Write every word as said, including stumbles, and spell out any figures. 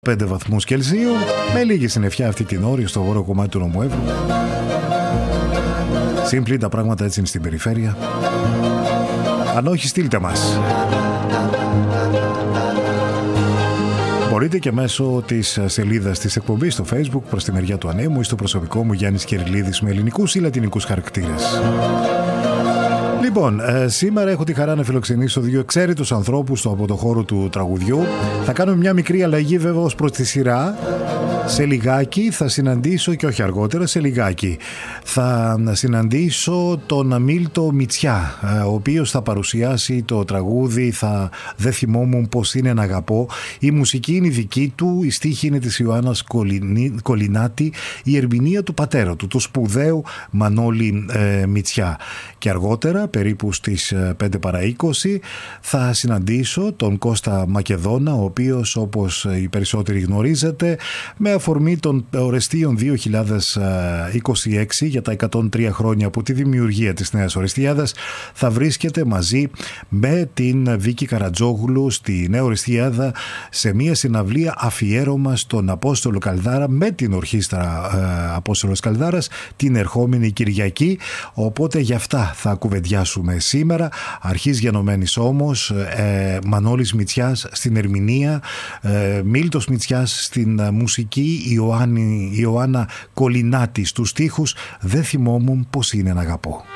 πέντε βαθμούς Κελσίου, με λίγη συννεφιά αυτή την όρη στο βόρειο κομμάτι του νομού Εύρου. Σύμπλη τα πράγματα έτσι είναι στην περιφέρεια. Αν όχι, στείλτε μας. Μπορείτε και μέσω της σελίδας της εκπομπής στο Facebook προς τη μεριά του Ανέμου ή στο προσωπικό μου Γιάννης Κυριλίδης με ελληνικούς ή λατινικούς χαρακτήρες. Λοιπόν, ε, σήμερα έχω τη χαρά να φιλοξενήσω δύο εξαίρετους ανθρώπους από το χώρο του τραγουδιού. Θα κάνω μια μικρή αλλαγή βέβαια ως προς τη σειρά. Σε λιγάκι θα συναντήσω, και όχι αργότερα, σε λιγάκι θα συναντήσω τον Αμίλτο Μητσιά, ο οποίος θα παρουσιάσει το τραγούδι «Θα δε θυμόμουν πως είναι να αγαπώ». Η μουσική είναι η δική του, η στίχη είναι της Ιωάννας Κολυνή, Κολυνάτη, η ερμηνεία του πατέρα του, του σπουδαίου Μανώλη ε, Μητσιά. Και αργότερα, περίπου στις πέντε παρά είκοσι, θα συναντήσω τον Κώστα Μακεδόνα, ο οποίος, όπως οι περισσότεροι γνωρίζετε, με αφορμή των Ορεστίων δύο χιλιάδες είκοσι έξι για τα εκατόν τρία χρόνια από τη δημιουργία της Νέας Ορεστιάδας, θα βρίσκεται μαζί με την Βίκη Καρατζόγλου στη Νέα Ορεστιάδα σε μια συναυλία αφιέρωμα στον Απόστολο Καλδάρα με την ορχήστρα ε, Απόστολος Καλδάρας την ερχόμενη Κυριακή. Οπότε γι' αυτά θα κουβεντιάσουμε σήμερα. Αρχής γενομένης όμως, ε, Μανώλης Μητσιάς στην ερμηνεία, ε, Μίλτος Μητσιάς στην μουσική, Ιωάννη, Ιωάννα Κολυνάτη στους στίχους. Δεν θυμόμουν πως είναι να αγαπώ.